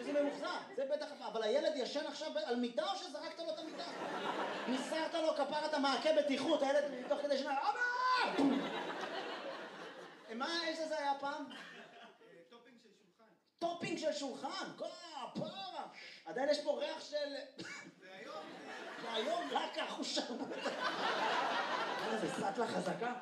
הכי ממוחזר, זה בטח, אבל הילד ישן עכשיו על מיטה או שזרקת לו את המיטה? ניסרת לו כפרת המעקה בטיחות, הילד תוך כדי שנה, אבא! מה האש הזה היה פעם? טופינג של שולחן. טופינג של שולחן, פרה. עדיין יש פה ריח של... זה היום רק החושה. איזה סטלה חזקה.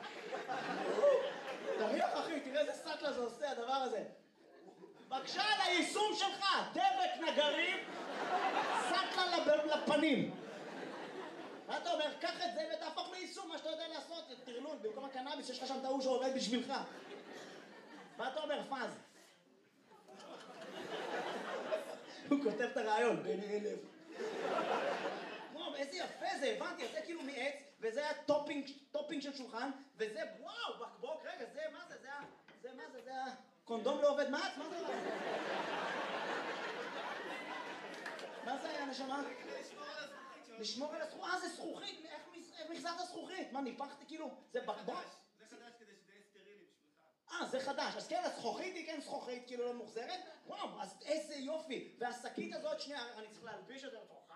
תריח אחי, תראה איזה סטלה זה עושה הדבר הזה. בבקשה על היישום שלך, דבק נגרים, סטלה לפנים. מה אתה אומר? קח את זה ותהפוך ליישום, מה שאתה יודע לעשות, תרלול, במקום הקנאביס יש לך שם טעו שעובד בשבילך. מה אתה אומר, פאז? הוא כותב את הרעיון, בין 1000. וואו, איזה יפה זה, הבנתי, זה כאילו מעץ, וזה היה טופינג של שולחן, וזה, וואו, בקבוק, רגע, זה, מה זה? זה מה זה? זה הקונדום לא עובד מעץ? מה זה? מה זה היה, נשמה? לשמור על הזכוכית. זה זכוכית, איך מחזרת זכוכית? מה, ניפחתי כאילו, זה בקבוק? זה חדש כדי שזה יהיה סטרילי בשבילך. זה חדש, אז כן, הזכוכית היא כן זכוכית, כאילו לא מוחזרת? וואו, אז איזה יופי. והשקית הזאת, שנייה, אני צריך להלביש את זה לתוכה.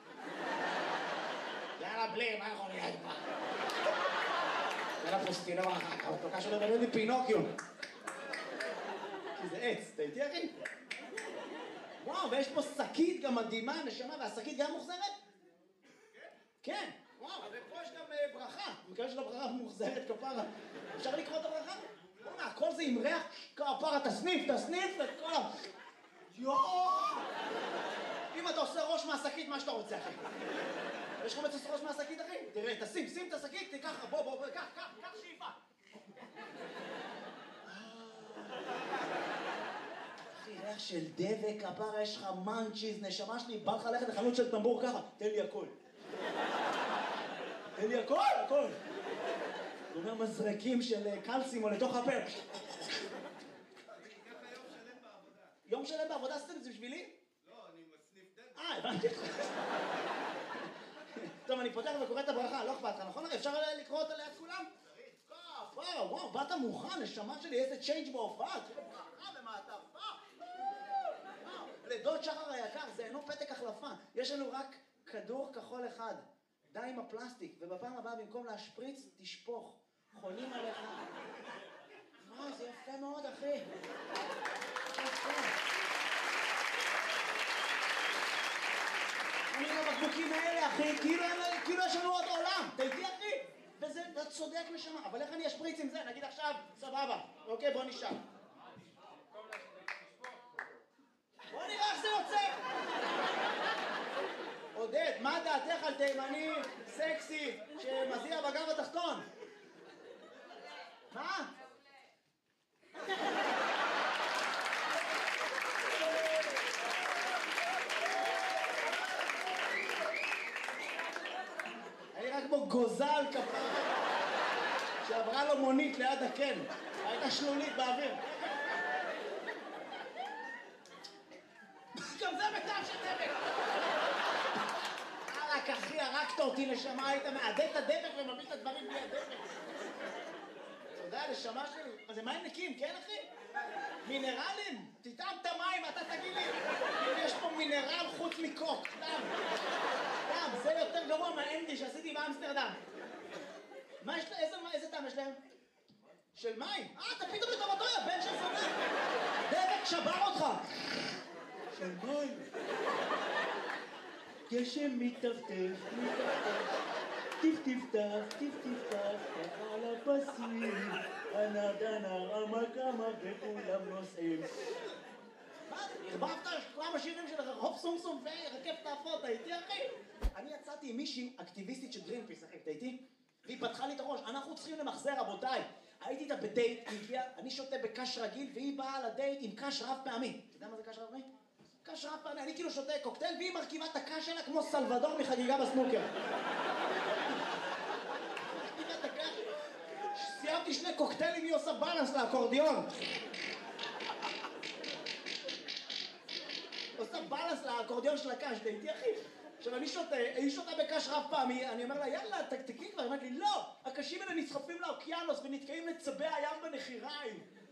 יאללה, בלי, מה יכול להיות פה? יאללה, פוסטינה ברכה, כמותוקה שלו בלו לי פינוקיו. כי זה עץ, אתה איתי אחי? וואו, ויש פה שקית גם מדהימה, נשמה, והשקית גם מוחזרת? כן, וואו, ופה יש גם ברכה. במקרה של הברכה מוחזרת כפרה. אפשר לקרוא את הברכה? בוא'נה, הכל זה עם ריח כפרה, תסניף, את כל ה... יואו! אם אתה עושה ראש מהשקית, מה שאתה רוצה, אחי? יש לך מצוס ראש מהשקית, אחי? תראה, שים את השקית, תיקח, בוא, קח שאיפה. אחי, ריח של דבק, כפרה, יש לך מנצ'יז, נשמה שלי, בא לך ללכת לחנות של טמבור ככה, תן לי הכל. תן לי הכל. זה אומר מזרקים של קלסים או לתוך הפה. יום שלם בעבודה עשיתם את זה בשבילי? לא, אני מסניף דבק. הבנתי. טוב, אני פותח וקורא את הברכה, לא אכפת לך, נכון? אפשר לקרוא אותה ליד כולם? וואו, באת מוכן, נשמה שלי, איזה צ'יינג' בהופעה, תראה ברכה במעטפה. לדוד שחר היקר, זה אינו פתק החלפה, יש לנו רק כדור כחול אחד. די עם הפלסטיק, ובפעם הבאה במקום להשפריץ, תשפוך. חונים עליך. זה יפה מאוד, אחי. אני בבקבוקים האלה, אחי, כאילו יש לנו עוד עולם. אתה איתי, אחי? וזה, אתה צודק נשמה. אבל איך אני אשפריץ עם זה? נגיד עכשיו, סבבה. אוקיי, בוא נשאר. בוא נראה איך זה יוצא. עודד, מה דעתך על תימני סקסי שמזיע בגב התחתון? מה? היה לי רק בו גוזל כפרה שעברה לו מונית ליד הקן, הייתה שלולית באוויר. גם זה בטעם של דבק. רק אחי, הרגת אותי נשמה, היית מעדד את הדבק ומביא את הדברים בלי הדבק. אתה יודע, נשמה שלי, זה מים נקיים, כן אחי? מינרלים? תטעם את המים, אתה תגיד לי אם יש פה מינרל חוץ מקוק, דם, זה יותר גרוע מהאנדי שעשיתי באמסטרדם. מה יש להם? איזה טעם יש להם? של מים? אתה פתאום לטובתו, יא בן של זונה. דבק שבר אותך. של מים. גשם מטפטף, טיפטף, ככה על הפסים, הנר, המקמה וכולם נוסעים. מה? הרבבת כמה שירים של רחוב סום ורכב תעפות, הייתי אחי? אני יצאתי עם מישהי אקטיביסטית של גרינפיס, אחי, הייתי? והיא פתחה לי את הראש, אנחנו צריכים למחזר, רבותיי. הייתי איתה בדייט, אני שותה בקש רגיל, והיא באה לדייט עם קש רב פעמי. אתה יודע מה זה קש רב פעמי? קש רב פעמי, אני כאילו שותה קוקטייל, והיא מרכיבה את הקש שלה כמו סלבדור מחגיגה בסנוקר. סיימתי 2 קוקטיילים, היא עושה בלנס לאקורדיון. עושה בלנס לאקורדיון של הקש, דייתי אחי. עכשיו אני שותה, היא שותה בקש רב פעמי, אני אומר לה יאללה תקתקי כבר, היא אומרת לי לא, הקשים האלה נסחפים לאוקיינוס ונתקעים לצבי הים בנחיריים.